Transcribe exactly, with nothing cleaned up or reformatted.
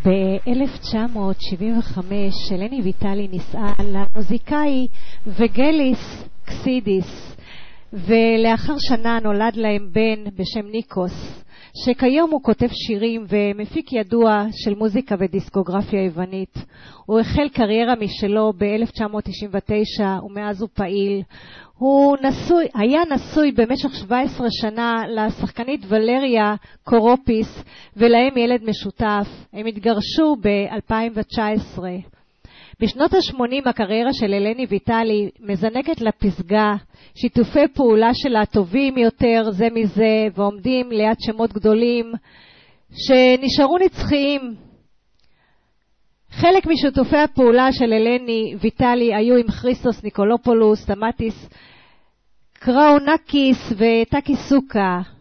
ב-אלף תשע מאות שבעים וחמש אלני ויטלי נישאה למוזיקאי וגליס קסידיס, ולאחר שנה נולד להם בן בשם ניקוס, שכיום הוא כותב שירים ומפיק ידוע של מוזיקה ודיסקוגרפיה יוונית. הוא החל קריירה משלו ב-אלף תשע מאות תשעים ותשע ומאז הוא פעיל. הוא נשוי, היה נשוי במשך שבע עשרה שנה לשחקנית ולריה קורופיס, ולהם ילד משותף. הם התגרשו ב-אלפיים תשע עשרה. בשנות ה-שמונים הקריירה של אלני ויטלי מזנקת לפסגה, שיתופי פעולה שלה טובים יותר זה מזה, ועומדים ליד שמות גדולים שנשארו נצחיים. חלק משיתופי הפעולה של אלני ויטלי היו עם כריסטוס ניקולופולוס, סטמטיס קראונקיס וטקיסוקה.